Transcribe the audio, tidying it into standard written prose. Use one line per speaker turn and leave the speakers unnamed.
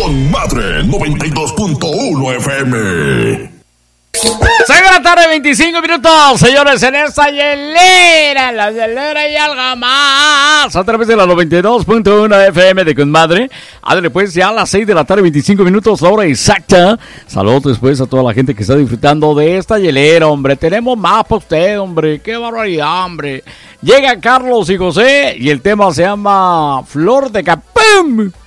Con Madre 92.1 FM.
6 de la tarde, 25 minutos, señores, en esta hielera, la hielera y algo más, a través de la 92.1 FM de Conmadre. Ándale, pues, ya a las 6 de la tarde, 25 minutos, la hora exacta. Saludos después a toda la gente que está disfrutando de esta hielera, hombre. Tenemos más para usted, hombre. Qué barbaridad, hombre. Llega Carlos y José y el tema se llama Flor de Capum.